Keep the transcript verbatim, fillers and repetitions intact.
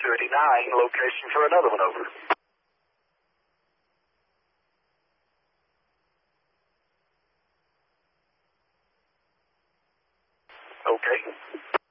two eighty-nine, location for another one, over. Okay.